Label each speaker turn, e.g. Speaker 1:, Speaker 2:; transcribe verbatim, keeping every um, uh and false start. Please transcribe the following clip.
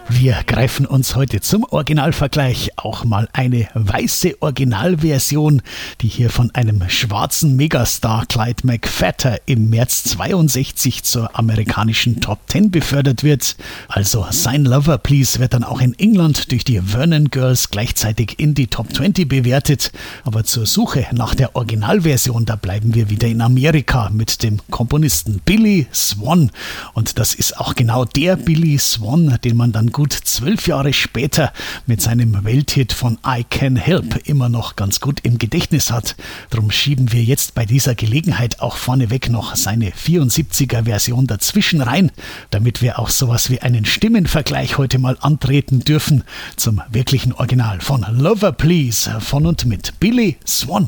Speaker 1: Wir greifen uns heute zum Originalvergleich auch mal eine weiße Originalversion, die hier von einem schwarzen Megastar Clyde McPhatter im März zweiundsechzig zur amerikanischen Top zehn befördert wird. Also sein Lover Please wird dann auch in England durch die Vernon Girls gleichzeitig in die Top zwanzig bewertet. Aber zur Suche nach der Originalversion, da bleiben wir wieder in Amerika mit dem Komponisten Billy Swan. Und das ist auch genau der Billy Swan, den man dann gut zwölf Jahre später mit seinem Welthit von I Can Help immer noch ganz gut im Gedächtnis hat. Drum schieben wir jetzt bei dieser Gelegenheit auch vorneweg noch seine vierundsiebziger Version dazwischen rein, damit wir auch sowas wie einen Stimmenvergleich heute mal antreten dürfen zum wirklichen Original von Lover Please von und mit Billy Swan.